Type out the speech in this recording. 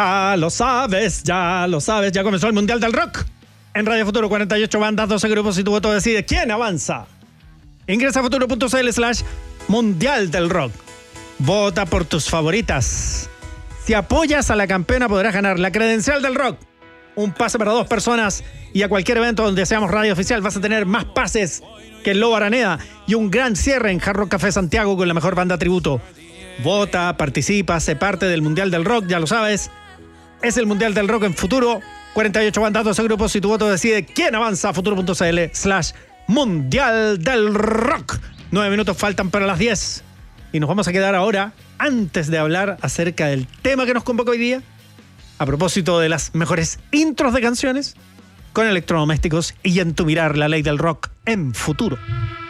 Ya lo sabes, ya comenzó el Mundial del Rock. En Radio Futuro, 48 bandas, 12 grupos y tu voto decide quién avanza. Ingresa a futuro.cl/Mundial del Rock. Vota por tus favoritas. Si apoyas a la campeona podrás ganar la credencial del rock, un pase para 2 personas, y a cualquier evento donde seamos radio oficial vas a tener más pases que el Lobo Araneda y un gran cierre en Hard Rock Café Santiago con la mejor banda tributo. Vota, participa, sé parte del Mundial del Rock, ya lo sabes. Es el Mundial del Rock en Futuro. 48 bandas, 12 grupos y tu voto decide quién avanza a futuro.cl/Mundial del Rock. 9 minutos faltan para las 10. Y nos vamos a quedar ahora, antes de hablar acerca del tema que nos convoca hoy día, a propósito de las mejores intros de canciones, con electrodomésticos y en tu mirar la ley del rock en Futuro.